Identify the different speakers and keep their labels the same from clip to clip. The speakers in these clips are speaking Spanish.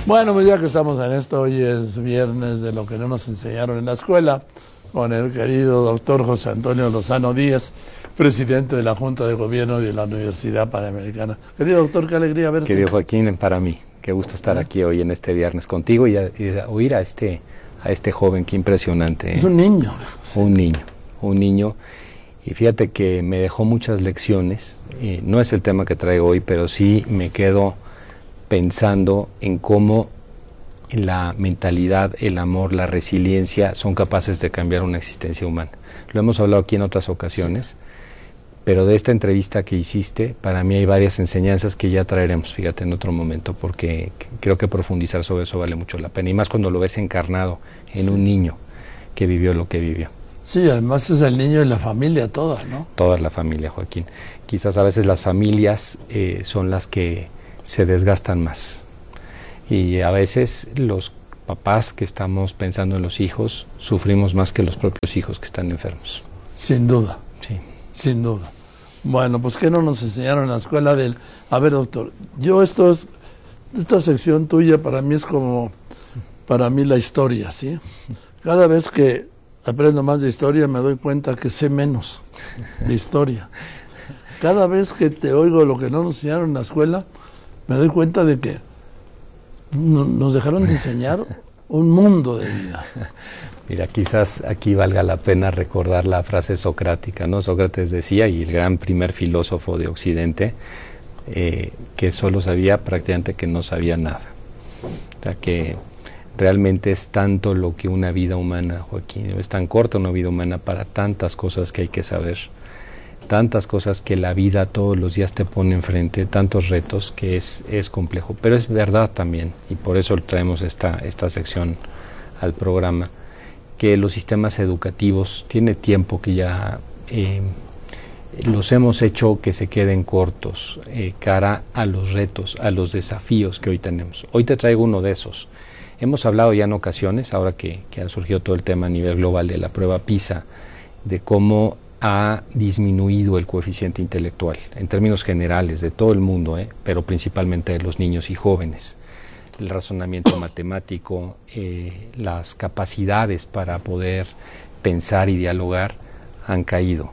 Speaker 1: Bueno, pues ya que estamos en esto, hoy es viernes de lo que no nos enseñaron en la escuela, con el querido doctor José Antonio Lozano Díaz, presidente de la Junta de Gobierno de la Universidad Panamericana. Querido doctor, qué alegría verte.
Speaker 2: Querido Joaquín, para mí, qué gusto estar aquí hoy en este viernes contigo y oír a este joven, qué impresionante.
Speaker 1: Es un niño.
Speaker 2: Un niño. Y fíjate que me dejó muchas lecciones. No es el tema que traigo hoy, pero sí me quedo pensando en cómo la mentalidad, el amor, la resiliencia son capaces de cambiar una existencia humana. Lo hemos hablado aquí en otras ocasiones, pero de esta entrevista que hiciste, para mí hay varias enseñanzas que ya traeremos, fíjate, en otro momento, porque creo que profundizar sobre eso vale mucho la pena, y más cuando lo ves encarnado en un niño que vivió lo que vivió.
Speaker 1: Sí, además es el niño y la familia toda, ¿no?
Speaker 2: Toda la familia, Joaquín. Quizás a veces las familias son las que se desgastan más. Y a veces los papás que estamos pensando en los hijos sufrimos más que los propios hijos que están enfermos.
Speaker 1: Sin duda.
Speaker 2: Sí.
Speaker 1: Sin duda. Bueno, pues ¿qué no nos enseñaron en la escuela del... A ver, doctor, esta sección tuya para mí es como, para mí la historia, ¿sí? Cada vez que aprendo más de historia me doy cuenta que sé menos de historia. Cada vez que te oigo lo que no nos enseñaron en la escuela, me doy cuenta de que nos dejaron de enseñar un mundo de vida.
Speaker 2: Mira, quizás aquí valga la pena recordar la frase socrática, ¿no? Sócrates decía, y el gran primer filósofo de Occidente, que solo sabía prácticamente que no sabía nada. O sea que realmente es tanto lo que una vida humana, Joaquín, es tan corta una vida humana para tantas cosas que hay que saber, tantas cosas que la vida todos los días te pone enfrente, tantos retos que es complejo, pero es verdad también, y por eso traemos esta sección al programa, que los sistemas educativos tiene tiempo que ya los hemos hecho que se queden cortos cara a los retos, a los desafíos que hoy tenemos. Hoy te traigo uno de esos. Hemos hablado ya en ocasiones, ahora que ha surgido todo el tema a nivel global de la prueba PISA, de cómo ha disminuido el coeficiente intelectual, en términos generales, de todo el mundo, pero principalmente de los niños y jóvenes. El razonamiento matemático, las capacidades para poder pensar y dialogar han caído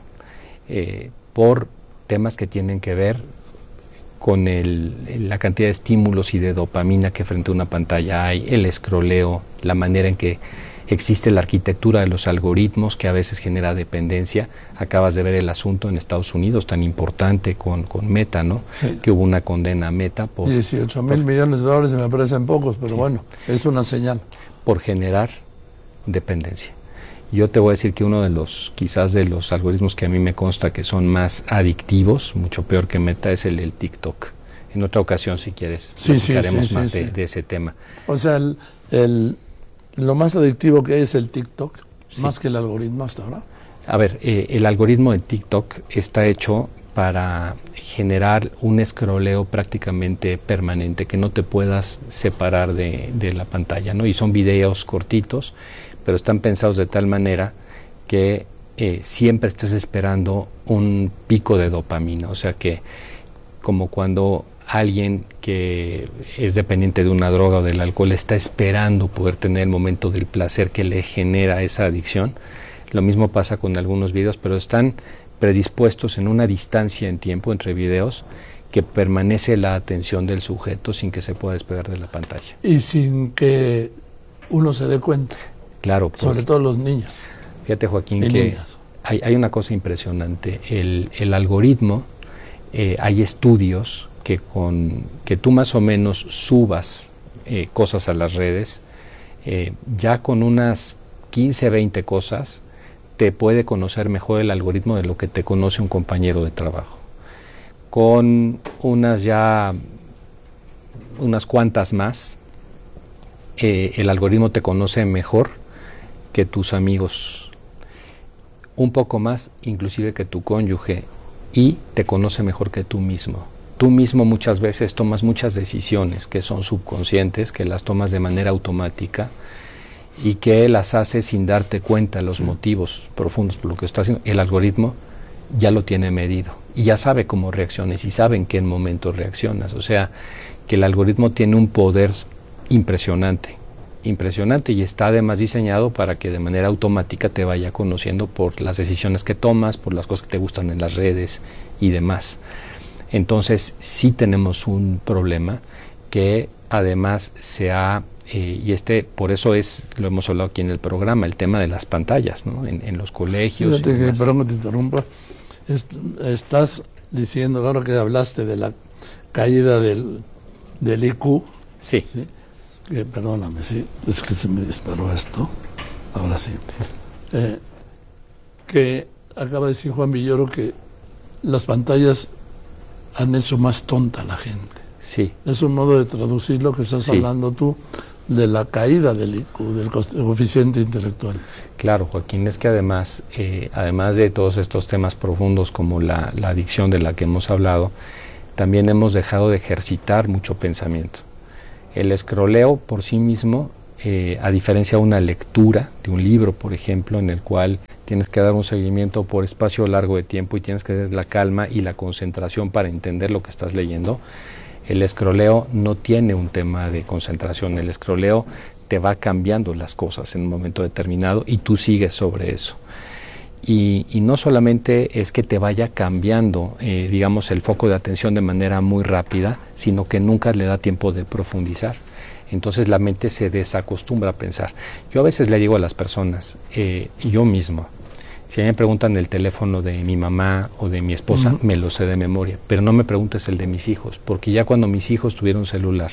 Speaker 2: por temas que tienen que ver con la cantidad de estímulos y de dopamina que frente a una pantalla hay, el escroleo, la manera en que existe la arquitectura de los algoritmos que a veces genera dependencia. Acabas de ver el asunto en Estados Unidos tan importante con Meta, ¿no? Sí. Que hubo una condena a Meta por
Speaker 1: 18,000 millones de dólares, me parecen pocos, pero sí, bueno, es una señal.
Speaker 2: Por generar dependencia. Yo te voy a decir que uno de quizás de los algoritmos que a mí me consta que son más adictivos, mucho peor que Meta, es el del TikTok. En otra ocasión, si quieres, platicaremos más de ese tema.
Speaker 1: O sea, lo más adictivo que hay es el TikTok, más que el algoritmo hasta ahora.
Speaker 2: A ver, el algoritmo de TikTok está hecho para generar un escroleo prácticamente permanente, que no te puedas separar de la pantalla, ¿no? Y son videos cortitos, pero están pensados de tal manera que siempre estés esperando un pico de dopamina, o sea que como cuando alguien que es dependiente de una droga o del alcohol está esperando poder tener el momento del placer que le genera esa adicción. Lo mismo pasa con algunos videos, pero están predispuestos en una distancia en tiempo entre videos que permanece la atención del sujeto sin que se pueda despegar de la pantalla.
Speaker 1: Y sin que uno se dé cuenta.
Speaker 2: Claro.
Speaker 1: Sobre todo los niños.
Speaker 2: Fíjate, Joaquín, que hay una cosa impresionante. El algoritmo, hay estudios que tú más o menos subas cosas a las redes, ya con unas 15, 20 cosas, te puede conocer mejor el algoritmo de lo que te conoce un compañero de trabajo. Con unas cuantas más, el algoritmo te conoce mejor que tus amigos, un poco más inclusive que tu cónyuge, y te conoce mejor que tú mismo. Tú mismo muchas veces tomas muchas decisiones que son subconscientes, que las tomas de manera automática y que las haces sin darte cuenta los motivos profundos por lo que estás haciendo. El algoritmo ya lo tiene medido y ya sabe cómo reaccionas y sabe en qué momento reaccionas. O sea, que el algoritmo tiene un poder impresionante, y está además diseñado para que de manera automática te vaya conociendo por las decisiones que tomas, por las cosas que te gustan en las redes y demás. Entonces sí tenemos un problema que además se ha, por eso lo hemos hablado aquí en el programa, el tema de las pantallas, ¿no? En los colegios.
Speaker 1: Fíjate que, perdón que te interrumpa, estás diciendo, ahora que hablaste de la caída del IQ,
Speaker 2: sí.
Speaker 1: ¿sí? Perdóname, sí, es que se me disparó esto, ahora sí. Que acaba de decir Juan Villoro que las pantallas han hecho más tonta a la gente.
Speaker 2: Sí.
Speaker 1: Es un modo de traducir lo que estás hablando tú, de la caída del IQ, del coeficiente intelectual.
Speaker 2: Claro, Joaquín, es que además de todos estos temas profundos como la adicción de la que hemos hablado, también hemos dejado de ejercitar mucho pensamiento. El escroleo por sí mismo, a diferencia de una lectura de un libro, por ejemplo, en el cual tienes que dar un seguimiento por espacio largo de tiempo y tienes que tener la calma y la concentración para entender lo que estás leyendo, el escroleo no tiene un tema de concentración. El escroleo te va cambiando las cosas en un momento determinado y tú sigues sobre eso. Y no solamente es que te vaya cambiando, digamos, el foco de atención de manera muy rápida, sino que nunca le da tiempo de profundizar. Entonces la mente se desacostumbra a pensar. Yo a veces le digo a las personas, yo mismo, si a mí me preguntan el teléfono de mi mamá o de mi esposa, me lo sé de memoria, pero no me preguntes el de mis hijos, porque ya cuando mis hijos tuvieron celular,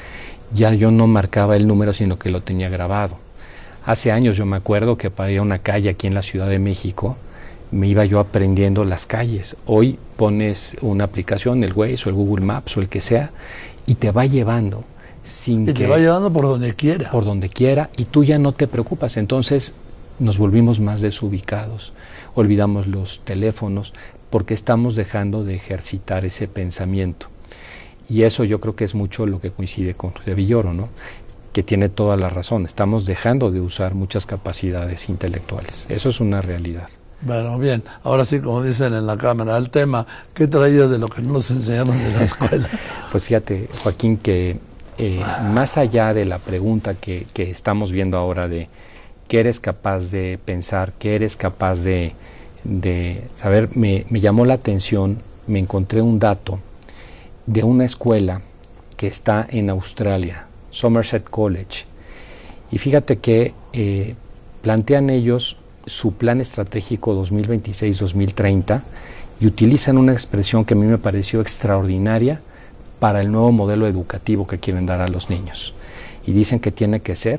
Speaker 2: ya yo no marcaba el número, sino que lo tenía grabado. Hace años yo me acuerdo que para ir a una calle aquí en la Ciudad de México, me iba yo aprendiendo las calles. Hoy pones una aplicación, el Waze o el Google Maps o el que sea, y te va llevando
Speaker 1: te va llevando por donde quiera.
Speaker 2: Por donde quiera, y tú ya no te preocupas. Entonces nos volvimos más desubicados, olvidamos los teléfonos, porque estamos dejando de ejercitar ese pensamiento. Y eso yo creo que es mucho lo que coincide con José Villoro, ¿no? Que tiene toda la razón. Estamos dejando de usar muchas capacidades intelectuales. Eso es una realidad.
Speaker 1: Bueno, bien. Ahora sí, como dicen en la cámara, el tema, ¿qué traías de lo que no nos enseñaron de la escuela?
Speaker 2: Pues fíjate, Joaquín, que más allá de la pregunta que estamos viendo ahora de qué eres capaz de pensar, qué eres capaz de saber, me llamó la atención, me encontré un dato de una escuela que está en Australia, Somerset College, y fíjate que plantean ellos su plan estratégico 2026-2030 y utilizan una expresión que a mí me pareció extraordinaria para el nuevo modelo educativo que quieren dar a los niños, y dicen que tiene que ser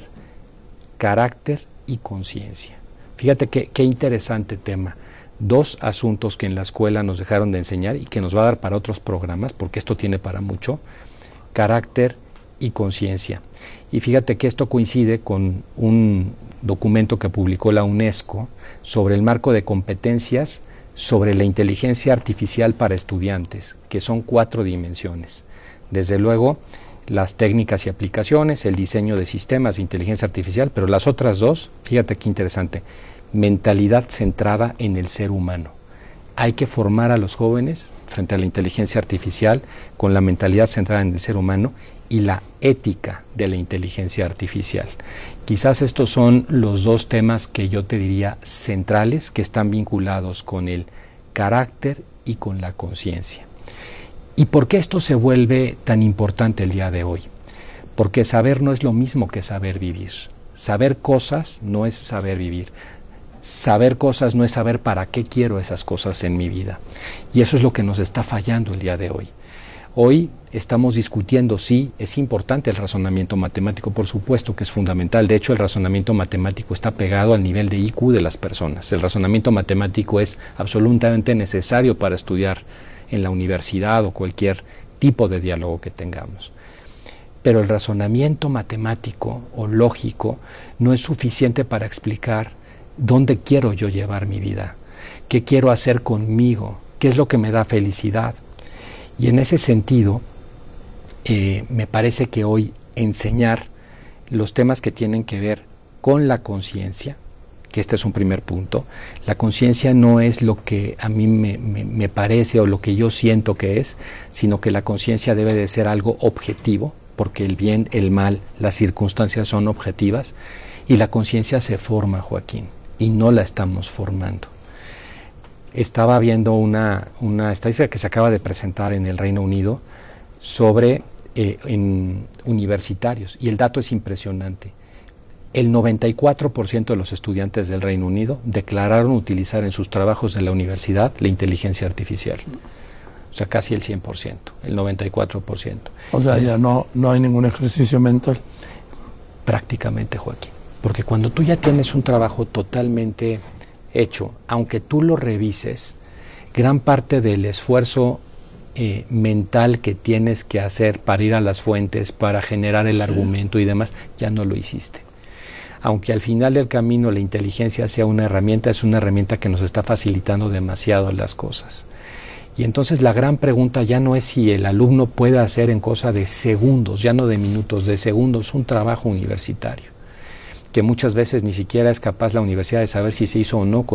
Speaker 2: carácter y conciencia. Fíjate qué interesante tema. Dos asuntos que en la escuela nos dejaron de enseñar y que nos va a dar para otros programas, porque esto tiene para mucho: carácter y conciencia. Y fíjate que esto coincide con un documento que publicó la UNESCO sobre el marco de competencias sobre la inteligencia artificial para estudiantes, que son 4 dimensiones. Desde luego, las técnicas y aplicaciones, el diseño de sistemas de inteligencia artificial, pero las otras 2, fíjate qué interesante: mentalidad centrada en el ser humano. Hay que formar a los jóvenes frente a la inteligencia artificial con la mentalidad centrada en el ser humano y la ética de la inteligencia artificial. Quizás estos son los 2 temas que yo te diría centrales, que están vinculados con el carácter y con la conciencia. ¿Y por qué esto se vuelve tan importante el día de hoy? Porque saber no es lo mismo que saber vivir. Saber cosas no es saber vivir. Saber cosas no es saber para qué quiero esas cosas en mi vida. Y eso es lo que nos está fallando el día de hoy. Hoy estamos discutiendo si es importante el razonamiento matemático. Por supuesto que es fundamental. De hecho, el razonamiento matemático está pegado al nivel de IQ de las personas. El razonamiento matemático es absolutamente necesario para estudiar en la universidad o cualquier tipo de diálogo que tengamos. Pero el razonamiento matemático o lógico no es suficiente para explicar dónde quiero yo llevar mi vida, qué quiero hacer conmigo, qué es lo que me da felicidad. Y en ese sentido, me parece que hoy enseñar los temas que tienen que ver con la conciencia, que este es un primer punto. La conciencia no es lo que a mí me parece o lo que yo siento que es, sino que la conciencia debe de ser algo objetivo, porque el bien, el mal, las circunstancias son objetivas y la conciencia se forma, Joaquín, y no la estamos formando. Estaba viendo una estadística que se acaba de presentar en el Reino Unido sobre en universitarios, y el dato es impresionante. El 94% de los estudiantes del Reino Unido declararon utilizar en sus trabajos de la universidad la inteligencia artificial. O sea, casi el 100%, el 94%.
Speaker 1: O sea, ya no hay ningún ejercicio mental.
Speaker 2: Prácticamente, Joaquín. Porque cuando tú ya tienes un trabajo totalmente hecho, aunque tú lo revises, gran parte del esfuerzo mental que tienes que hacer para ir a las fuentes, para generar el argumento y demás, ya no lo hiciste. Aunque al final del camino la inteligencia sea una herramienta, es una herramienta que nos está facilitando demasiado las cosas. Y entonces la gran pregunta ya no es si el alumno puede hacer en cosa de segundos, ya no de minutos, de segundos, un trabajo universitario, que muchas veces ni siquiera es capaz la universidad de saber si se hizo o no